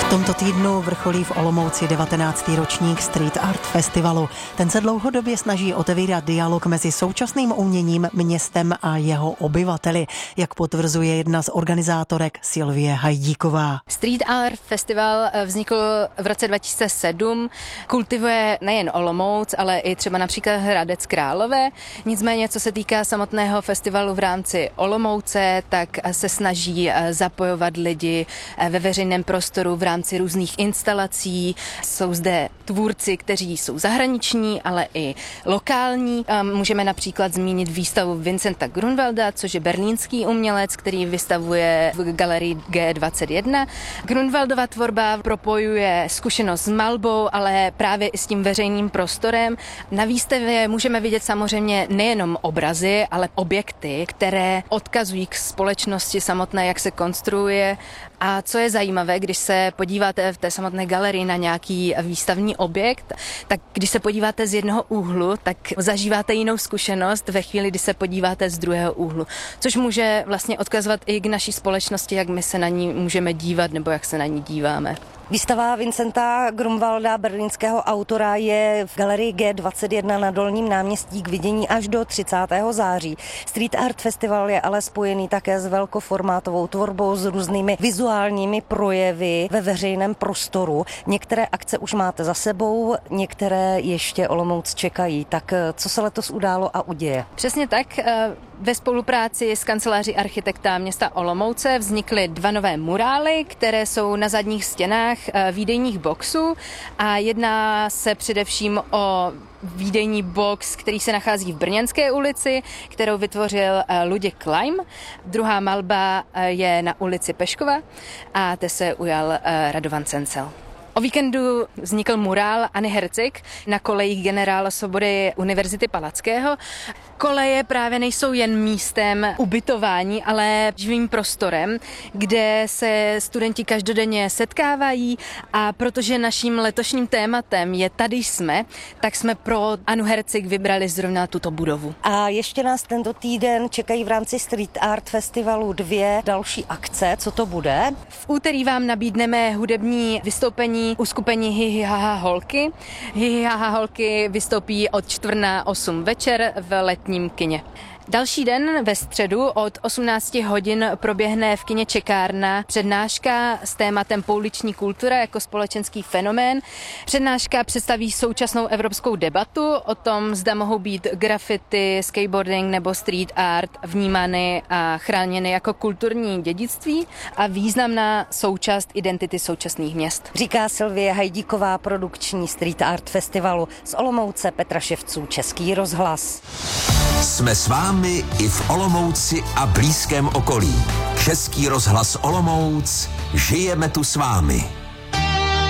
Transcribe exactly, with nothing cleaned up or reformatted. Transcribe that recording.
V tomto týdnu vrcholí v Olomouci devatenáctý ročník Street Art Festivalu. Ten se dlouhodobě snaží otevírat dialog mezi současným uměním, městem a jeho obyvateli, jak potvrzuje jedna z organizátorek Sylvie Hajdíková. Street Art Festival vznikl v roce dva tisíce sedm, kultivuje nejen Olomouc, ale i třeba například Hradec Králové. Nicméně, co se týká samotného festivalu v rámci Olomouce, tak se snaží zapojovat lidi ve veřejném prostoru v rámci různých instalací. Jsou zde tvůrci, kteří jsou zahraniční, ale i lokální. Můžeme například zmínit výstavu Vincenta Grunwalda, což je berlínský umělec, který vystavuje v galerii G dvacet jedna. Grunwaldova tvorba propojuje zkušenost s malbou, ale právě i s tím veřejným prostorem. Na výstavě můžeme vidět samozřejmě nejenom obrazy, ale objekty, které odkazují k společnosti samotné, jak se konstruuje. A co je zajímavé, když se podíváte v té samotné galerii na nějaký výstavní objekt, tak když se podíváte z jednoho úhlu, tak zažíváte jinou zkušenost ve chvíli, kdy se podíváte z druhého úhlu. Což může vlastně odkazovat i k naší společnosti, jak my se na ní můžeme dívat nebo jak se na ní díváme. Výstava Vincenta Grunwalda, berlínského autora, je v galerii G dvacet jedna na Dolním náměstí k vidění až do třicátého září. Street Art Festival je ale spojený také s velkoformátovou tvorbou, s různými vizuálními projevy ve veřejném prostoru. Některé akce už máte za sebou, některé ještě Olomouc čekají. Tak co se letos událo a uděje? Přesně tak. Ve spolupráci s kanceláří architekta města Olomouce vznikly dva nové murály, které jsou na zadních stěnách výdejních boxů a jedná se především o výdejní box, který se nachází v Brněnské ulici, kterou vytvořil Luděk Kleim. Druhá malba je na ulici Peškova a té se ujal Radovan Cencel. O víkendu vznikl murál Anny Herzig na kolejích Generála Svobody Univerzity Palackého. Koleje právě nejsou jen místem ubytování, ale živým prostorem, kde se studenti každodenně setkávají, a protože naším letošním tématem je Tady jsme, tak jsme pro Annu Herzig vybrali zrovna tuto budovu. A ještě nás tento týden čekají v rámci Street Art Festivalu dvě další akce. Co to bude? V úterý vám nabídneme hudební vystoupení uskupení Hihi Haha Holky. Hihi Haha Holky vystoupí od čtvrt na osm večer v letním kině. Další den ve středu od osmnácti hodin proběhne v kině Čekárna přednáška s tématem pouliční kultura jako společenský fenomén. Přednáška představí současnou evropskou debatu o tom, zda mohou být graffiti, skateboarding nebo street art vnímány a chráněny jako kulturní dědictví a významná součást identity současných měst. Říká Sylvie Hajdíková, produkční Street Art Festivalu. Z Olomouce Petra Ševců, Český rozhlas. Jsme s vámi i v Olomouci a blízkém okolí. Český rozhlas Olomouc, žijeme tu s vámi.